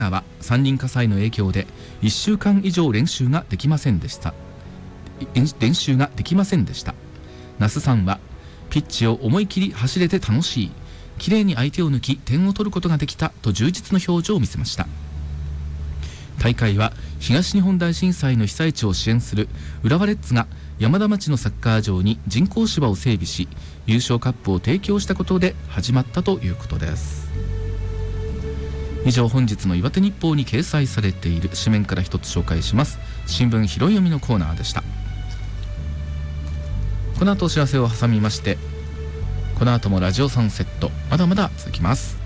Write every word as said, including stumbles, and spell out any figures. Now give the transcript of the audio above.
は山林火災の影響でいっしゅうかん以上練習ができませんでした練習ができませんでした。那須さんはピッチを思い切り走れて楽しい、綺麗に相手を抜き点を取ることができたと充実の表情を見せました。大会は東日本大震災の被災地を支援する浦和レッズが山田町のサッカー場に人工芝を整備し、優勝カップを提供したことで始まったということです。以上、本日の岩手日報に掲載されている紙面から一つ紹介します。新聞拾い読みのコーナーでした。この後お知らせを挟みまして、この後もラジオサンセットまだまだ続きます。